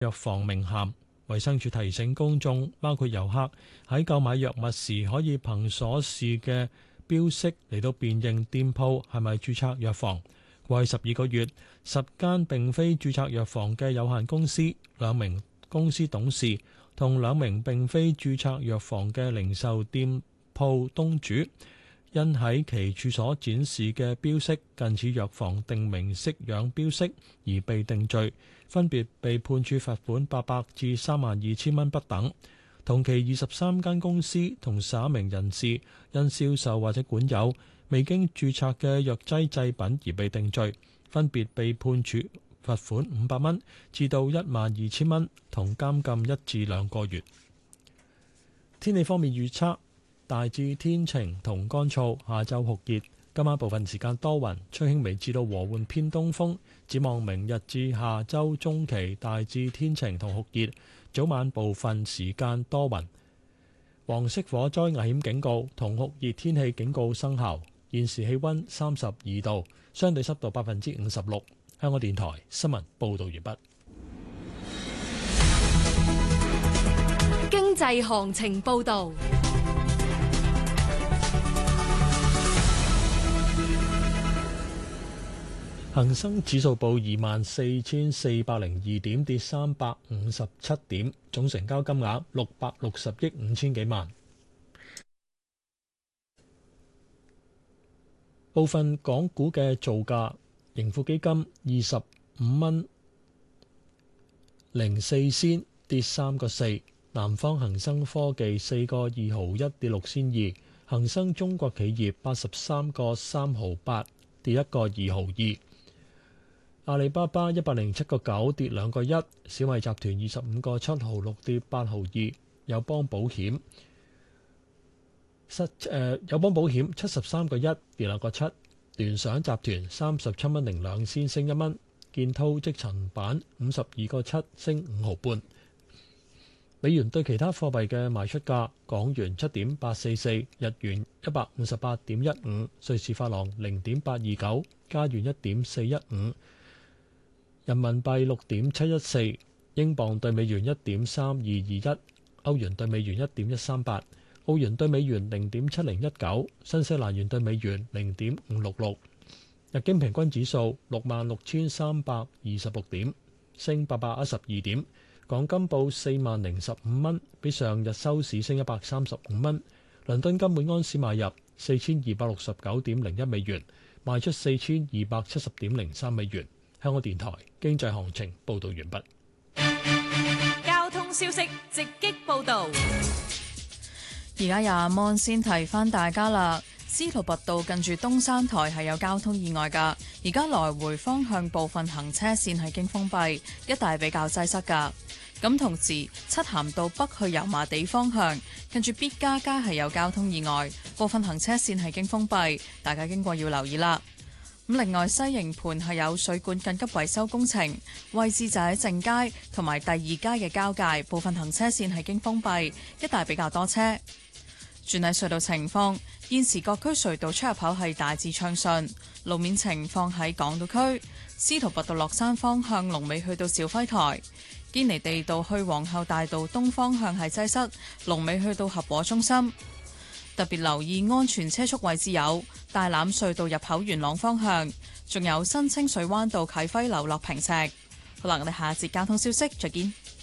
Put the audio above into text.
藥房名銜。衛生署提醒公眾，包括遊客喺購買藥物時，可以憑所示嘅標識嚟到辨認店鋪係咪註冊藥房。過去12個月，10間並非註冊藥房嘅有限公司、2名公司董事同2名並非註冊藥房嘅零售店鋪東主，因喺其處所展示嘅標識近似藥房定名式樣標識而被定罪，分別被判處罰款800至32000蚊不等。同期23間公司同11名人士因銷售或者管有未經註冊嘅藥劑製品而被定罪，分別被判處罰款500蚊至到12000蚊，同監禁1至2個月。天氣方面預測，大致天晴同乾燥，下晝酷熱，今晚部分時間多雲，吹輕微至到和緩偏東風。展望明日至下週中期，大致天晴同酷熱，早晚部分時間多雲。黃色火災危險警告同酷熱天氣警告生效。現時氣溫32度，相對濕度56%。香港電台新聞報道完畢。 經濟行情報道。 恒生指數報24,402點，跌357點，總成交金額660億5千幾萬。部分港股嘅造價：盈富基金25.04，跌3個4；南方恒生科技4個2毫1，跌6仙2；恒生中國企業83個3毫8，跌1個2毫2；阿里巴巴107個9，跌2個1；小米集團25個7毫6，跌8毫2；友邦保險73個1，跌2個7；聯想集團37蚊零2仙，升1蚊；建滔積層板52個7，升5毫半。美元對其他貨幣嘅賣出價：港元7.844，日元158.15，瑞士法郎0.829，加元1.415，人民幣6.714，英鎊對美元1.3221，歐元對美元1.138。澳元對美元0.7019，新西蘭元對美元0.566。日經平均指數66,326點，升812點。港金報40,015蚊，比上日收市升135蚊。倫敦金每安士買入4269.01美元，賣出4270.03美元。香港電台經濟行情報道完畢。 交通消息直擊報道。 而家有阿 Mon 先提翻大家啦，司徒拔道近住東山台係有交通意外噶，而家來回方向部分行車線係經封閉，一帶比較擠塞噶。咁同時，漆咸道北去油麻地方向近住必嘉街係有交通意外，部分行車線係經封閉，大家經過要留意啦。咁另外，西營盤係有水管緊急維修工程，位置就喺正街同埋第2街嘅交界，部分行車線係經封閉，一帶比較多車。轉喺隧道情況，現時各區隧道出入口係大致暢順。路面情況喺港島區，司徒拔道落山方向龍尾去到肇輝台，堅尼地道去皇后大道東方向係擠塞，龍尾去到合和中心。特別留意安全車速位置有大欖隧道入口元朗方向，仲有新清水灣道啟輝樓落坪石。好啦，我哋下一節交通消息再見。